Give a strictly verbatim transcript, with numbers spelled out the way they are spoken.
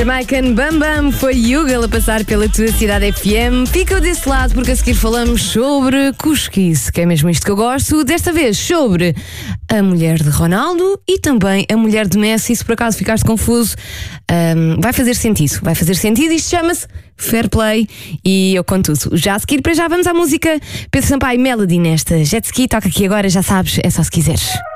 Jamaican Bam Bam foi Yugal a passar pela tua cidade F M. Fica desse lado porque a seguir falamos sobre cusquice, que é mesmo isto que eu gosto. Desta vez sobre a mulher de Ronaldo e também a mulher de Messi. Se por acaso ficaste confuso, um, vai fazer sentido. Vai fazer sentido. Isto chama-se Fair Play e eu conto tudo. Já a seguir, para já vamos à música Pedro Sampaio Melody nesta Jet Ski. Toca aqui agora, já sabes, é só se quiseres.